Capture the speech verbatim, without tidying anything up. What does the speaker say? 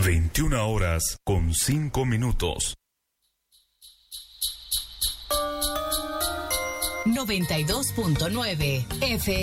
veintiuna horas con cinco minutos. noventa y dos punto nueve F